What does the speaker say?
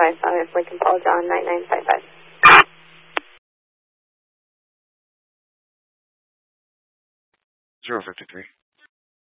advice on if Lincoln Paul John 9955. 053.